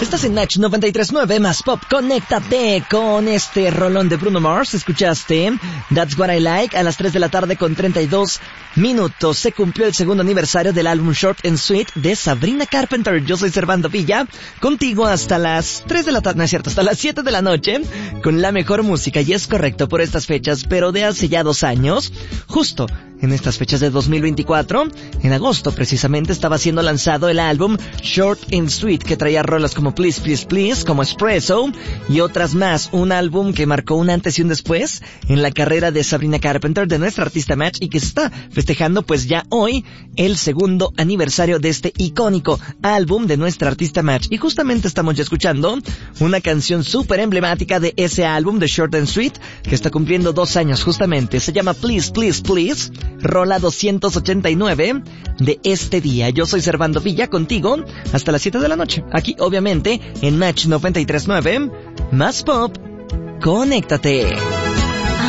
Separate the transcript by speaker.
Speaker 1: Estás en Match 93.9 más pop. Conéctate con este rolón de Bruno Mars. Escuchaste That's What I Like a las 3 de la tarde con 32 minutos. Se cumplió el segundo aniversario del álbum Short and Sweet de Sabrina Carpenter. Yo soy Servando Villa, contigo hasta las 3 de la tarde, no es cierto, hasta las 7 de la noche, con la mejor música. Y es correcto por estas fechas, pero de hace ya 2 años, justo en estas fechas de 2024, en agosto precisamente, estaba siendo lanzado el álbum Short and Sweet, que traía rolas como Please Please Please, como Espresso y otras más. Un álbum que marcó un antes y un después en la carrera de Sabrina Carpenter, de nuestra artista Match, y que se está festejando pues ya hoy el segundo aniversario de este icónico álbum de nuestra artista Match. Y justamente estamos ya escuchando una canción súper emblemática de ese álbum de Short and Sweet, que está cumpliendo 2 años justamente. Se llama Please Please Please, rola 289 de este día. Yo soy Servando Villa, contigo hasta las 7 de la noche. Aquí, obviamente, en Match 93.9, más pop. Conéctate.